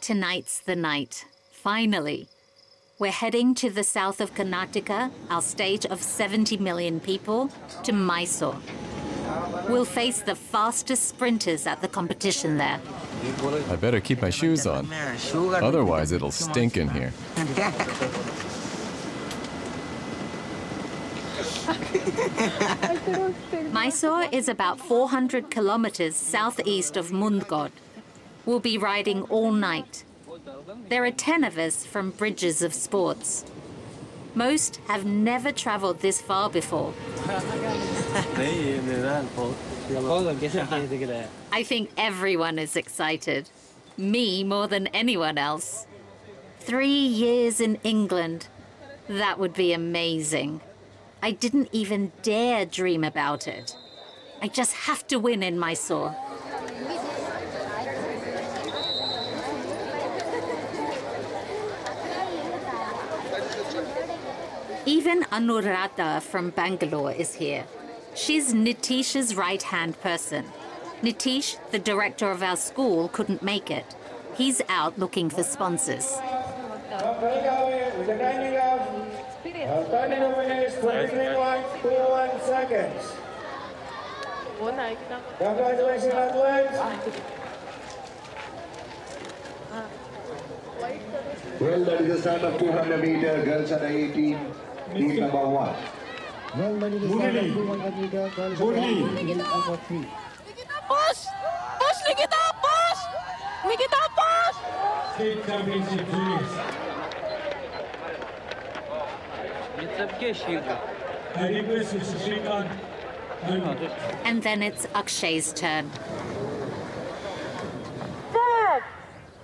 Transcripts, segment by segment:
Tonight's the night, finally. We're heading to the south of Karnataka, our state of 70 million people, to Mysore. We'll face the fastest sprinters at the competition there. I better keep my shoes on. Otherwise, it'll stink in here. Mysore is about 400 kilometers southeast of Mundgod. We'll be riding all night. There are 10 of us from Bridges of Sports. Most have never traveled this far before. I think everyone is excited. Me more than anyone else. 3 years in England. That would be amazing. I didn't even dare dream about it. I just have to win in Mysore. Even Anuradha from Bangalore is here. She's Nitish's right-hand person. Nitish, the director of our school, couldn't make it. He's out looking for sponsors. Starting over here is 23.21 seconds. Congratulations, athletes. Well, that is the start of 200 meter girls under 18, team number 1. Well, that is the start of 200 meter girls under 18, team number 3. Nikita, push! Push, Nikita, push! Nikita, push! State championship series. I request Mr. Srikanth. And then it's Akshay's turn.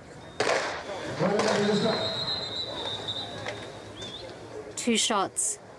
Two shots,